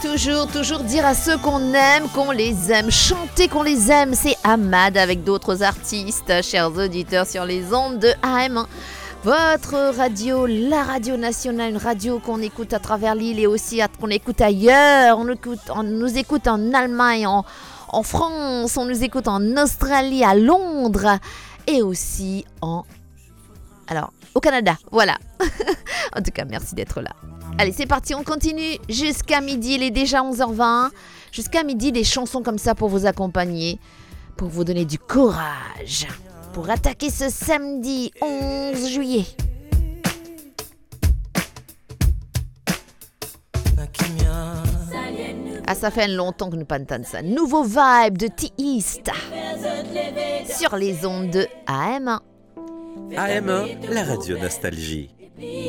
toujours dire à ceux qu'on aime, qu'on les aime, chanter qu'on les aime. C'est Ahmad avec d'autres artistes, chers auditeurs, sur les ondes de AM1. Votre radio, la radio nationale, une radio qu'on écoute à travers l'île et aussi qu'on écoute ailleurs. On nous écoute en Allemagne, en France, on nous écoute en Australie, à Londres et aussi au Canada. Voilà. En tout cas, merci d'être là. Allez, c'est parti, on continue jusqu'à midi. Il est déjà 11h20. Jusqu'à midi, des chansons comme ça pour vous accompagner, pour vous donner du courage, pour attaquer ce samedi 11 juillet. Ah, ça fait longtemps que nous n'entendons ça. Nouveau vibe de T-East sur les ondes de AM1. AM1, la radio nostalgie.